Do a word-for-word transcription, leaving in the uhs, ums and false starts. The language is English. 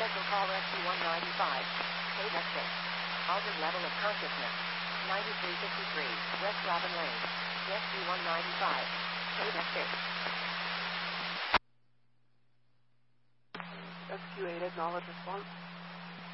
Special call S Q one ninety-five. K S six. Altered level of consciousness. ninety-three fifty-three. West Robin Lane. S Q one ninety-five. K S six. S Q eight, acknowledge response.